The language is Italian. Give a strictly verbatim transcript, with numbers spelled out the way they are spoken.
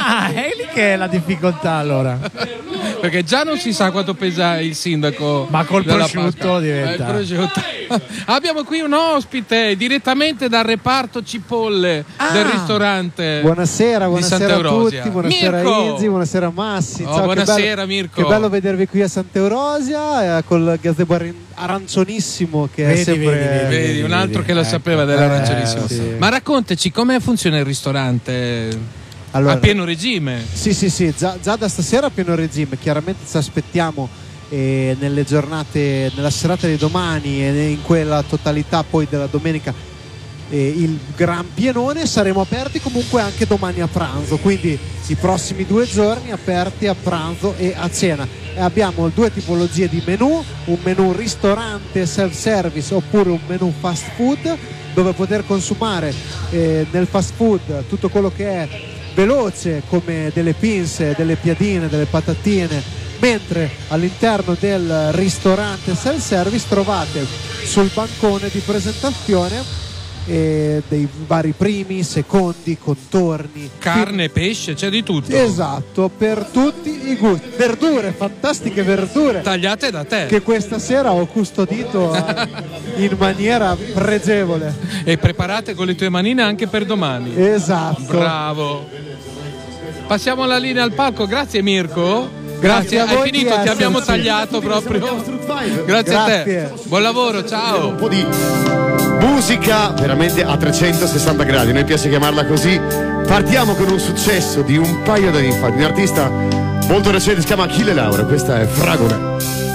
Ah, è lì che è la difficoltà allora. Perché già non si sa quanto pesa il sindaco. Ma col della prosciutto Pasqua. diventa. Eh, il prosciutto. Abbiamo qui un ospite direttamente dal reparto cipolle Ah. del ristorante. Buonasera, di buonasera a Sant'Eurosia. tutti, buonasera Mirko! Inzi, buonasera Massi. Oh, Ciao, buonasera, che bello, Mirko. Che bello vedervi qui a Sant'Eurosia eh, col gazebo ar- arancionissimo che Vedi, è sempre vedi, vedi, Vedi, un altro che lo ecco. sapeva dell'arancionissimo. Eh, sì. Ma raccontaci come funziona il ristorante Allora, a pieno regime. Sì, sì, sì, già, già da stasera a pieno regime. Chiaramente ci aspettiamo eh, nelle giornate, nella serata di domani e in quella totalità poi della domenica eh, il gran pienone. Saremo aperti comunque anche domani a pranzo, quindi i prossimi due giorni aperti a pranzo e a cena. E abbiamo due tipologie di menù, un menù ristorante self-service oppure un menù fast food, dove poter consumare eh, nel fast food tutto quello che è veloce, come delle pinze, delle piadine, delle patatine, mentre all'interno del ristorante self-service trovate sul bancone di presentazione eh, dei vari primi, secondi, contorni, Carne, pesce, c'è di tutto. esatto, per tutti i gusti. Verdure, fantastiche verdure Tagliate da te. che questa sera ho custodito eh, in maniera pregevole. E preparate con le tue manine anche per domani. Esatto. Bravo. Passiamo la linea al palco. Grazie Mirko. Grazie a Hai voi finito, di ti abbiamo esserci. tagliato proprio. Grazie, Grazie. a te. Buon lavoro, ciao. Un po' di musica veramente a trecentosessanta gradi, noi piace chiamarla così. Partiamo con un successo di un paio d'anni fa, di un artista molto recente, si chiama Achille Lauro, questa è Fragole.